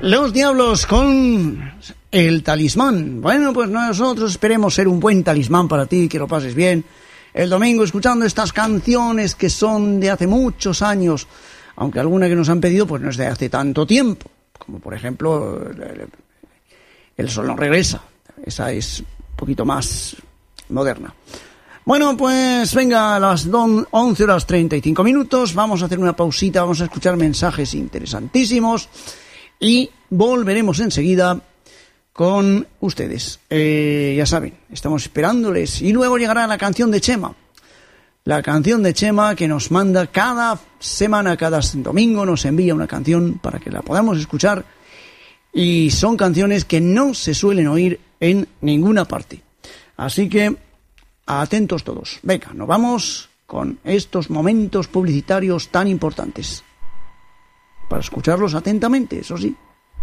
Los Diablos con el Talismán. Bueno, pues nosotros esperemos ser un buen talismán para ti, que lo pases bien el domingo escuchando estas canciones que son de hace muchos años, aunque alguna que nos han pedido pues no es de hace tanto tiempo, como por ejemplo El Sol no regresa. Esa es un poquito más moderna. Bueno, pues venga, a las 11:35, vamos a hacer una pausita, vamos a escuchar mensajes interesantísimos y volveremos enseguida con ustedes. Ya saben, estamos esperándoles y luego llegará la canción de Chema. La canción de Chema que nos manda cada semana, cada domingo nos envía una canción para que la podamos escuchar y son canciones que no se suelen oír en ninguna parte. Así que atentos todos. Venga, nos vamos con estos momentos publicitarios tan importantes. Para escucharlos atentamente, eso sí.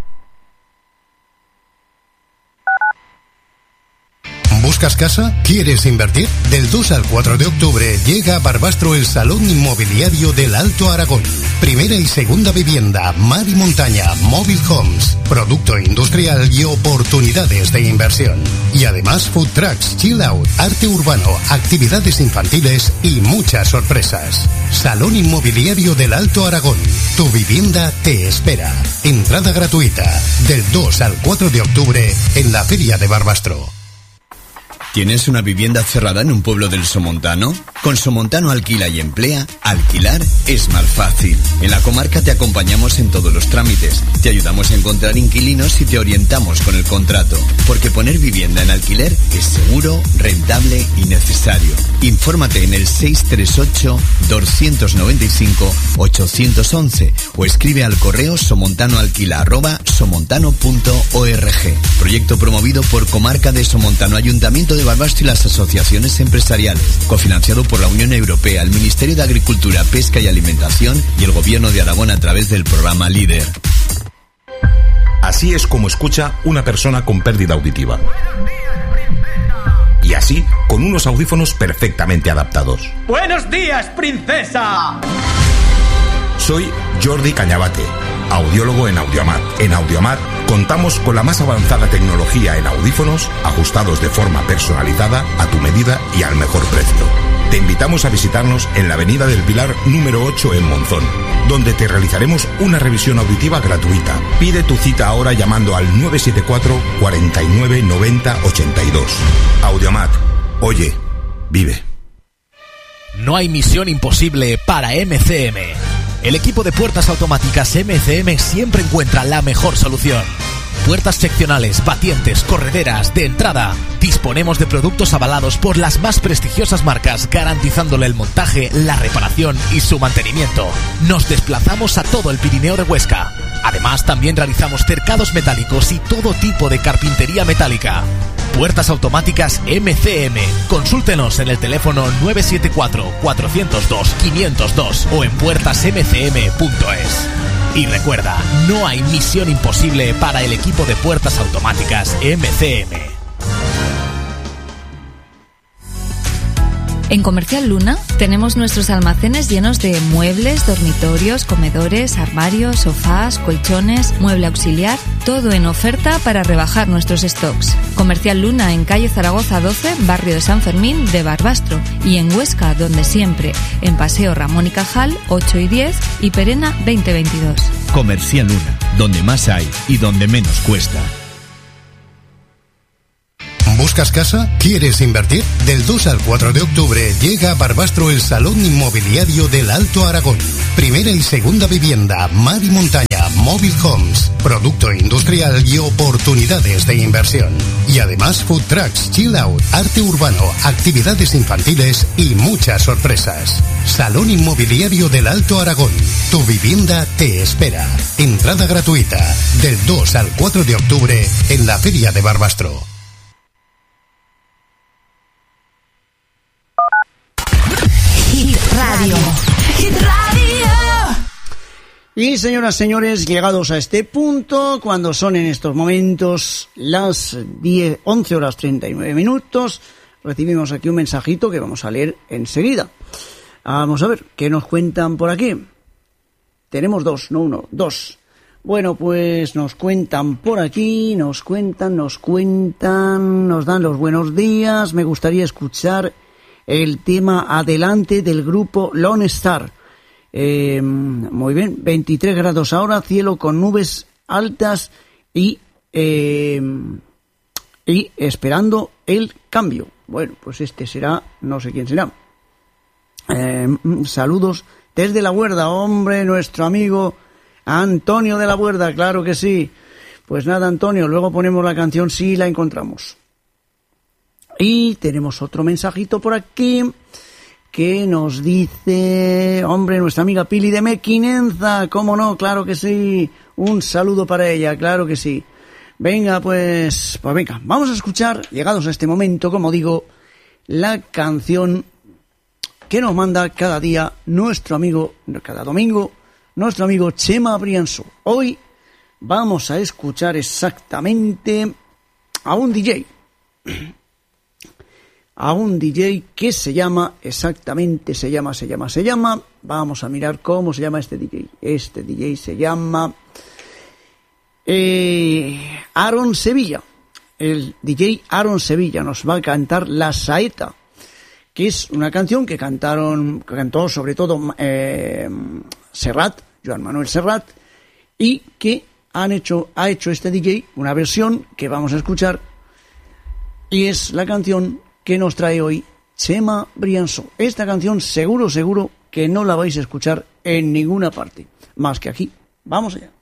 ¿Buscas casa? ¿Quieres invertir? Del 2 al 4 de octubre llega a Barbastro el Salón Inmobiliario del Alto Aragón. Primera y segunda vivienda, mar y montaña, Mobile Homes, producto industrial y oportunidades de inversión. Y además food trucks, chill out, arte urbano, actividades infantiles y muchas sorpresas. Salón Inmobiliario del Alto Aragón. Tu vivienda te espera. Entrada gratuita. Del 2 al 4 de octubre en la Feria de Barbastro. ¿Tienes una vivienda cerrada en un pueblo del Somontano? Con Somontano Alquila y Emplea, alquilar es más fácil. En la comarca te acompañamos en todos los trámites, te ayudamos a encontrar inquilinos y te orientamos con el contrato. Porque poner vivienda en alquiler es seguro, rentable y necesario. Infórmate en el 638-295-811 o escribe al correo somontanoalquila@somontano.org. Proyecto promovido por Comarca de Somontano, Ayuntamiento de Barbastro y las asociaciones empresariales, cofinanciado por la Unión Europea, el Ministerio de Agricultura, Pesca y Alimentación y el Gobierno de Aragón a través del programa LEADER. Así es como escucha una persona con pérdida auditiva. Y así, con unos audífonos perfectamente adaptados. ¡Buenos días, princesa! Soy Jordi Cañabate, audiólogo en Audiomat. En Audiomat contamos con la más avanzada tecnología en audífonos, ajustados de forma personalizada, a tu medida y al mejor precio. Te invitamos a visitarnos en la Avenida del Pilar número 8 en Monzón, donde te realizaremos una revisión auditiva gratuita. Pide tu cita ahora llamando al 974 49 90 82. Audiomat. Oye, vive. No hay misión imposible para MCM. El equipo de puertas automáticas MCM siempre encuentra la mejor solución. Puertas seccionales, batientes, correderas, de entrada. Disponemos de productos avalados por las más prestigiosas marcas, garantizándole el montaje, la reparación y su mantenimiento. Nos desplazamos a todo el Pirineo de Huesca. Además, también realizamos cercados metálicos y todo tipo de carpintería metálica. Puertas automáticas MCM. Consúltenos en el teléfono 974-402-502 o en puertasmcm.es. Y recuerda, no hay misión imposible para el equipo de puertas automáticas MCM. En Comercial Luna tenemos nuestros almacenes llenos de muebles, dormitorios, comedores, armarios, sofás, colchones, mueble auxiliar, todo en oferta para rebajar nuestros stocks. Comercial Luna en calle Zaragoza 12, barrio de San Fermín de Barbastro, y en Huesca, donde siempre, en Paseo Ramón y Cajal 8 y 10 y Perena 2022. Comercial Luna, donde más hay y donde menos cuesta. ¿Buscas casa? ¿Quieres invertir? Del 2 al 4 de octubre llega a Barbastro el Salón Inmobiliario del Alto Aragón. Primera y segunda vivienda, mar y montaña, Mobile Homes, producto industrial y oportunidades de inversión. Y además food trucks, chill out, arte urbano, actividades infantiles y muchas sorpresas. Salón Inmobiliario del Alto Aragón. Tu vivienda te espera. Entrada gratuita. Del 2 al 4 de octubre en la Feria de Barbastro. Hit Radio. Hit Radio. Y señoras, señores, llegados a este punto, cuando son en estos momentos las 11:39, recibimos aquí un mensajito que vamos a leer enseguida. Vamos a ver, ¿qué nos cuentan por aquí? Tenemos dos, no uno, dos. Bueno, pues nos cuentan por aquí, nos cuentan, nos dan los buenos días. Me gustaría escuchar el tema Adelante del grupo Lone Star. Muy bien, 23 grados ahora, cielo con nubes altas y esperando el cambio. Bueno, pues este será, no sé quién será. Saludos desde La Huerda, hombre, nuestro amigo Antonio de La Huerda, claro que sí. Pues nada, Antonio, luego ponemos la canción si la encontramos. Y tenemos otro mensajito por aquí que nos dice, hombre, nuestra amiga Pili de Mequinenza, cómo no, claro que sí. Un saludo para ella, claro que sí. Venga, pues venga, vamos a escuchar, llegados a este momento, como digo, la canción que nos manda cada día nuestro amigo, cada domingo, nuestro amigo Chema Brianço. Hoy vamos a escuchar exactamente a un DJ. A un DJ que se llama, vamos a mirar cómo se llama este DJ. Este DJ se llama Aaron Sevilla. El DJ Aaron Sevilla nos va a cantar La Saeta, que es una canción que cantó sobre todo Serrat, Joan Manuel Serrat, y que ha hecho este DJ una versión que vamos a escuchar, y es la canción que nos trae hoy Chema Brianço. Esta canción seguro que no la vais a escuchar en ninguna parte, más que aquí. Vamos allá.